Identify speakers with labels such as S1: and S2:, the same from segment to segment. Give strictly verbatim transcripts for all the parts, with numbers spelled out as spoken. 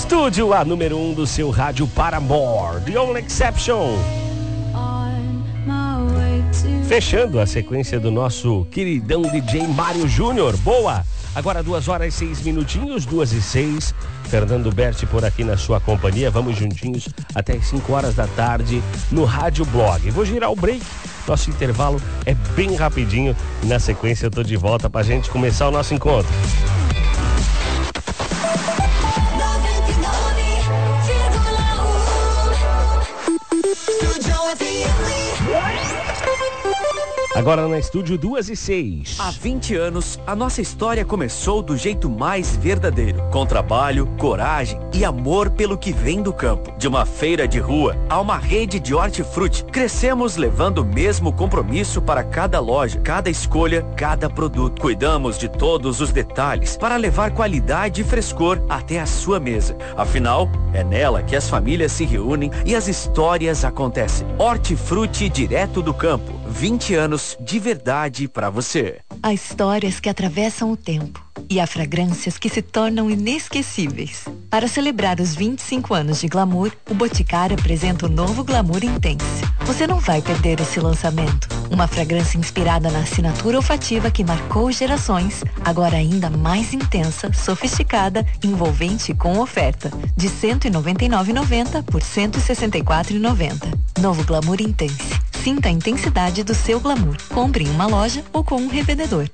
S1: Estúdio, a número um do seu rádio Paramore, The Only Exception. Fechando a sequência do nosso queridão D J Mário Júnior. Boa! Agora duas horas e seis minutinhos, duas e seis. Fernando Berti por aqui na sua companhia. Vamos juntinhos até as cinco horas da tarde no Rádio Blog. Vou girar o break. Nosso intervalo é bem rapidinho. E na sequência eu tô de volta pra gente começar o nosso encontro. Agora na Estúdio duas e seis.
S2: Há vinte anos, a nossa história começou do jeito mais verdadeiro. Com trabalho, coragem e amor pelo que vem do campo. De uma feira de rua a uma rede de hortifruti, crescemos levando o mesmo compromisso para cada loja, cada escolha, cada produto. Cuidamos de todos os detalhes para levar qualidade e frescor até a sua mesa. Afinal, é nela que as famílias se reúnem e as histórias acontecem. Hortifruti direto do campo. vinte anos de verdade para você.
S3: Há histórias que atravessam o tempo e há fragrâncias que se tornam inesquecíveis. Para celebrar os vinte e cinco anos de Glamour, o Boticário apresenta o novo Glamour Intense. Você não vai perder esse lançamento. Uma fragrância inspirada na assinatura olfativa que marcou gerações, agora ainda mais intensa, sofisticada, envolvente e com oferta de cento e noventa e nove reais e noventa centavos por cento e sessenta e quatro reais e noventa centavos. Novo Glamour Intense. Sinta a intensidade do seu glamour. Compre em uma loja ou com um revendedor.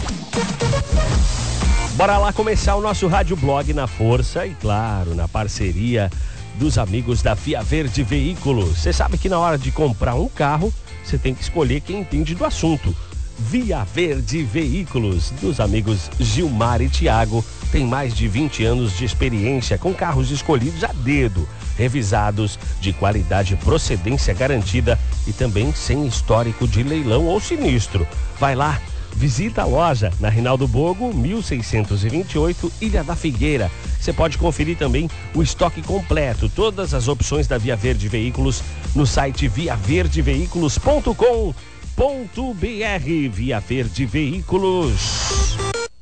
S1: Bora lá começar o nosso Rádio Blog na força e, claro, na parceria dos amigos da Via Verde Veículos. Você sabe que na hora de comprar um carro, você tem que escolher quem entende do assunto. Via Verde Veículos, dos amigos Gilmar e Tiago, tem mais de vinte anos de experiência com carros escolhidos a dedo, revisados, de qualidade e procedência garantida e também sem histórico de leilão ou sinistro. Vai lá, visita a loja na Rinaldo Bogo, mil seiscentos e vinte e oito, Ilha da Figueira. Você pode conferir também o estoque completo, todas as opções da Via Verde Veículos no site via verde veículos ponto com ponto br. Via Verde Veículos.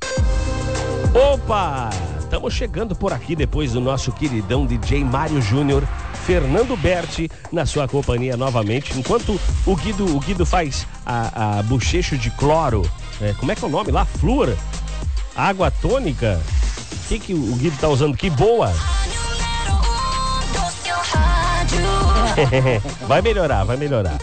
S1: Opa! Estamos chegando por aqui depois do nosso queridão D J Mário Júnior, Fernando Berti na sua companhia novamente, enquanto o Guido, o Guido faz a, a bochecho de cloro, é, como é que é o nome lá? Flúor? Água tônica? O que, que o Guido tá usando? Que boa! Vai melhorar, vai melhorar.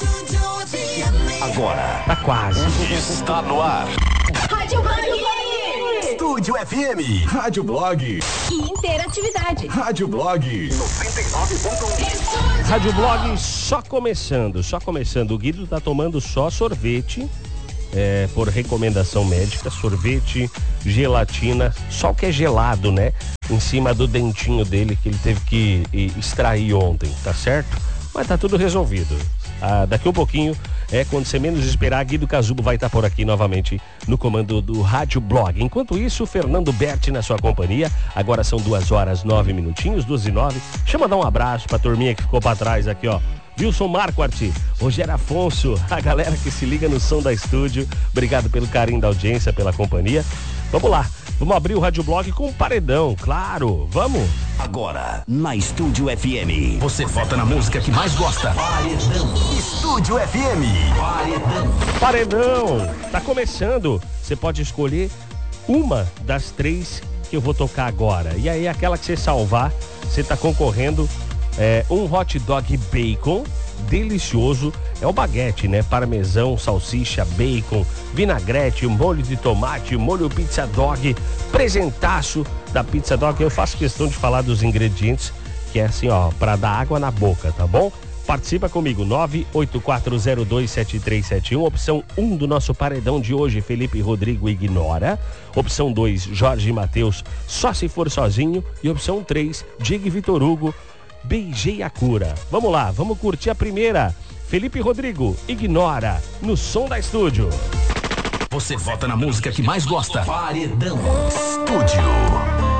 S2: Agora,
S1: tá quase.
S2: Está no ar.
S4: Rádio Blog.
S5: Estúdio F M. Rádio Blog.
S4: E interatividade.
S5: Rádio Blog. noventa e nove ponto um.
S1: Rádio Blog só começando, só começando. O Guido tá tomando só sorvete, é, por recomendação médica, sorvete, gelatina, só o que é gelado, né? Em cima do dentinho dele que ele teve que extrair ontem, tá certo? Mas tá tudo resolvido. Ah, daqui um pouquinho, é quando você menos esperar, Guido Casubo vai estar por aqui novamente no comando do Rádio Blog. Enquanto isso, Fernando Berti na sua companhia. Agora são duas horas, nove minutinhos, duas e nove. Chama dar um abraço pra turminha que ficou pra trás aqui, ó. Wilson Marquardt, Rogério Afonso, a galera que se liga no som da estúdio. Obrigado pelo carinho da audiência, pela companhia. Vamos lá, vamos abrir o Rádio Blog com um paredão, claro, vamos?
S2: Agora, na Estúdio F M,
S5: Você vota na música que mais gosta.
S2: Paredão.
S5: Estúdio F M.
S2: Paredão.
S1: Paredão, tá começando. Você pode escolher uma das três que eu vou tocar agora. E aí, aquela que você salvar, você tá concorrendo é, um hot dog bacon delicioso. É o baguete, né? Parmesão, salsicha, bacon, vinagrete, molho de tomate, molho pizza dog, presentaço da Pizza Dog. Eu faço questão de falar dos ingredientes, que é assim, ó, pra dar água na boca, tá bom? Participa comigo, nove oito quatro zero dois sete três sete um, opção um do nosso paredão de hoje, Felipe Rodrigo ignora, opção dois, Jorge Mateus, só se for sozinho, e opção três, Diego Vitor Hugo, beijei a cura. Vamos lá, vamos curtir a primeira. Felipe Rodrigo, ignora, no som da estúdio.
S5: Você vota na música que mais gosta.
S2: Paredão.
S5: Estúdio.